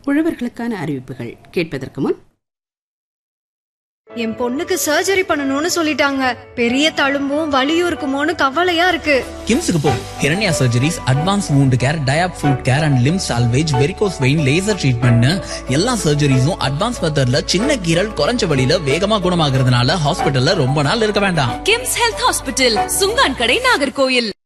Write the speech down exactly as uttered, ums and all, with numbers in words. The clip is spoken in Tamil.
உழவர்களுக்கான அறிவிப்புகள் கேட்பதற்கு முன், என் பொண்ணுக்கு சர்ஜரி பண்ணணும்னு சொல்லிட்டாங்க. பெரிய தழும்பும் வலியும் இருக்குமோன்னு கவலையா இருக்கு. கிம்ஸுக்கு போ. ஹிரண்யா surgeries, advance wound care, டயாப் food care and Lim salvage, varicose vein, laser treatment, எல்லா சர்ஜரிஸும் அட்வான்ஸ் மெத்தட்ல சின்ன கீரல் குறைஞ்ச வழியில வேகமா குணமாகறதுனால ஹாஸ்பிட்டல்ல ரொம்ப நாள் இருக்க வேண்டாம். கிம்ஸ் ஹெல்த் ஹாஸ்பிட்டல், சுங்கான் கடை, நாகர்கோயில்.